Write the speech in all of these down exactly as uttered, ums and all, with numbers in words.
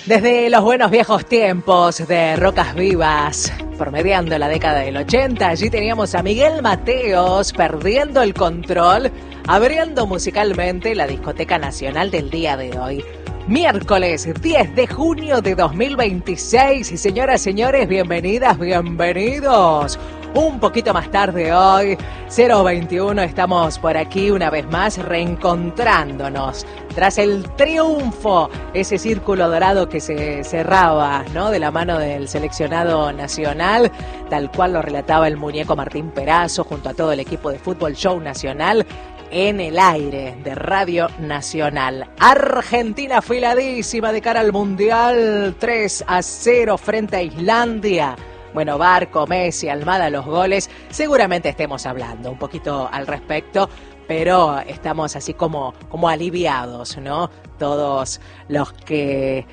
Desde los buenos viejos tiempos de Rocas Vivas, promediando la década del ochenta, allí teníamos a Miguel Mateos perdiendo el control, abriendo musicalmente la discoteca nacional del día de hoy. Miércoles diez de junio de dos mil veintiséis, y señoras, señores, bienvenidas, bienvenidos. Un poquito más tarde hoy, cero veintiuno, estamos por aquí una vez más reencontrándonos. Tras el triunfo, ese círculo dorado que se cerraba, ¿no?, de la mano del seleccionado nacional, tal cual lo relataba el muñeco Martín Perazo junto a todo el equipo de Fútbol Show Nacional, en el aire de Radio Nacional. Argentina afiladísima de cara al Mundial, tres a cero frente a Islandia. Bueno, Barco, Messi, Almada, los goles, seguramente estemos hablando un poquito al respecto, pero estamos así como, como aliviados, ¿no? Todos los que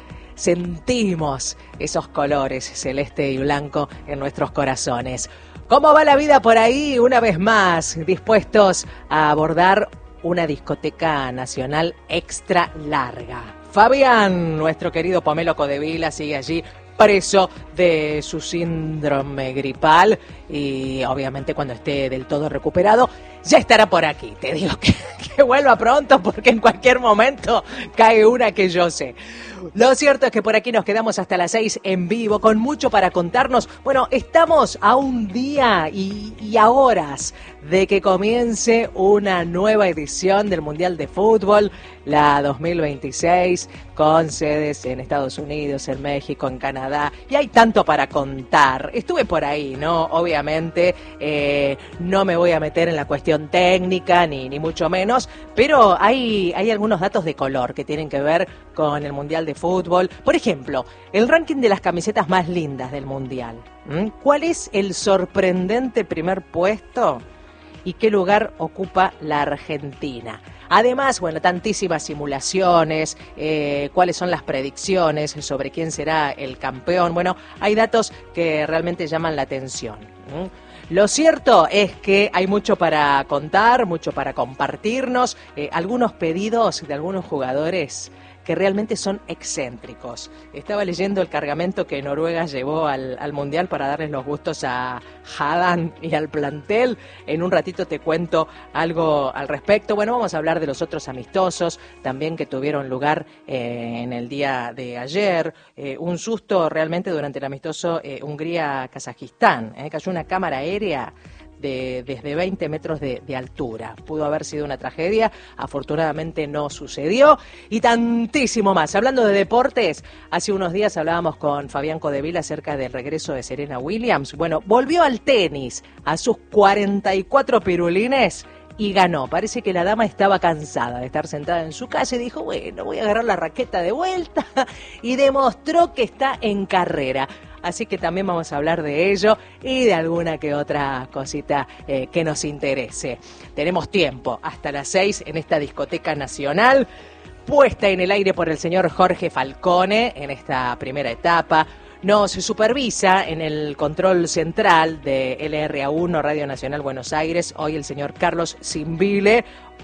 sentimos esos colores celeste y blanco en nuestros corazones. ¿Cómo va la vida por ahí? Una vez más, dispuestos a abordar una discoteca nacional extra larga. Fabián, nuestro querido Pomelo Codevila, sigue allí preso de su síndrome gripal y obviamente cuando esté del todo recuperado ya estará por aquí. Te digo que, que vuelva pronto porque en cualquier momento cae una que yo sé. Lo cierto es que por aquí nos quedamos hasta las seis en vivo con mucho para contarnos. Bueno, estamos a un día y, y a horas de que comience una nueva edición del Mundial de Fútbol, la dos mil veintiséis, con sedes en Estados Unidos, en México, en Canadá, y hay tanto para contar. Estuve por ahí, ¿no? Obviamente eh, no me voy a meter en la cuestión técnica, ni, ni mucho menos, pero hay, hay algunos datos de color que tienen que ver con el Mundial de Fútbol. Por ejemplo, el ranking de las camisetas más lindas del Mundial. ¿Mm? ¿Cuál es el sorprendente primer puesto? ¿Y qué lugar ocupa la Argentina? Además, bueno, tantísimas simulaciones, eh, cuáles son las predicciones sobre quién será el campeón. Bueno, hay datos que realmente llaman la atención. ¿Mm? Lo cierto es que hay mucho para contar, mucho para compartirnos, eh, algunos pedidos de algunos jugadores que realmente son excéntricos. Estaba leyendo el cargamento que Noruega llevó al, al Mundial para darles los gustos a Haaland y al plantel. En un ratito te cuento algo al respecto. Bueno, vamos a hablar de los otros amistosos también que tuvieron lugar eh, en el día de ayer. Eh, un susto realmente durante el amistoso eh, Hungría-Kazajistán. Eh, cayó una cámara aérea De, desde veinte metros de, de altura. Pudo haber sido una tragedia, afortunadamente no sucedió, y tantísimo más. Hablando de deportes, hace unos días hablábamos con Fabián Codevila acerca del regreso de Serena Williams. Bueno, volvió al tenis a sus cuarenta y cuatro pirulines y ganó. Parece que la dama estaba cansada de estar sentada en su casa y dijo, bueno, voy a agarrar la raqueta de vuelta, y demostró que está en carrera. Así que también vamos a hablar de ello y de alguna que otra cosita eh, que nos interese. Tenemos tiempo hasta las seis en esta discoteca nacional, puesta en el aire por el señor Jorge Falcone en esta primera etapa. Nos supervisa en el control central de L R A uno, Radio Nacional Buenos Aires, hoy el señor Carlos Zimbile,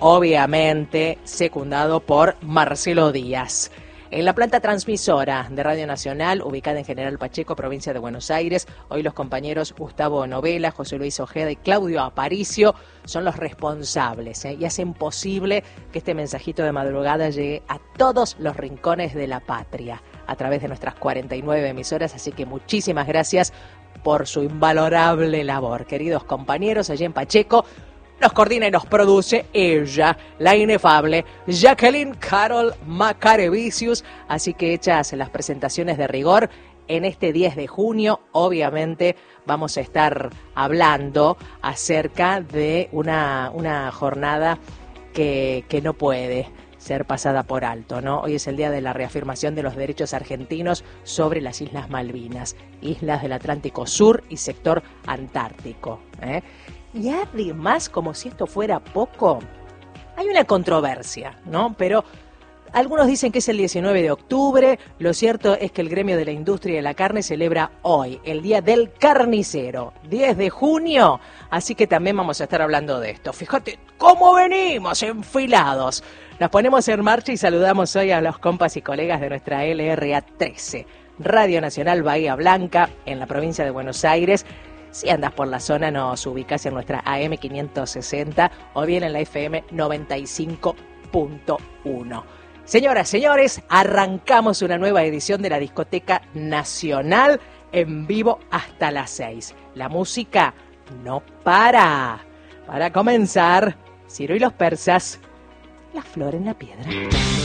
obviamente secundado por Marcelo Díaz. En la planta transmisora de Radio Nacional, ubicada en General Pacheco, provincia de Buenos Aires, hoy los compañeros Gustavo Novela, José Luis Ojeda y Claudio Aparicio son los responsables, ¿eh? y hacen posible que este mensajito de madrugada llegue a todos los rincones de la patria a través de nuestras cuarenta y nueve emisoras, así que muchísimas gracias por su invalorable labor. Queridos compañeros, allí en Pacheco, nos coordina y nos produce ella, la inefable Jacqueline Carol Macarevicius. Así que hechas las presentaciones de rigor, en este diez de junio, obviamente, vamos a estar hablando acerca de una, una jornada que, que no puede ser pasada por alto, ¿no? Hoy es el día de la reafirmación de los derechos argentinos sobre las Islas Malvinas, islas del Atlántico Sur y sector antártico, ¿eh? Y además, como si esto fuera poco, hay una controversia, ¿no? Pero algunos dicen que es el diecinueve de octubre, lo cierto es que el gremio de la industria de la carne celebra hoy, el Día del Carnicero, diez de junio, así que también vamos a estar hablando de esto. Fíjate cómo venimos enfilados. Nos ponemos en marcha y saludamos hoy a los compas y colegas de nuestra L R A trece, Radio Nacional Bahía Blanca, en la provincia de Buenos Aires. Si andas por la zona, nos ubicás en nuestra A M quinientos sesenta o bien en la F M noventa y cinco punto uno. Señoras, señores, arrancamos una nueva edición de la Discoteca Nacional en vivo hasta las seis. La música no para. Para comenzar, Ciro y los Persas, La Flor en la Piedra.